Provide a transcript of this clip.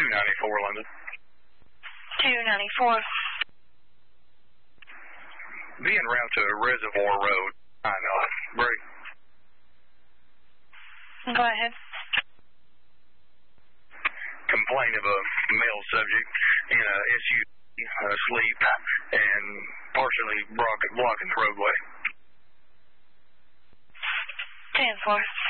294 London. 294. Be en route to Reservoir Road. I know. Break. Go ahead. Complaint of a male subject in a SUV asleep and partially blocking the roadway. 10-4.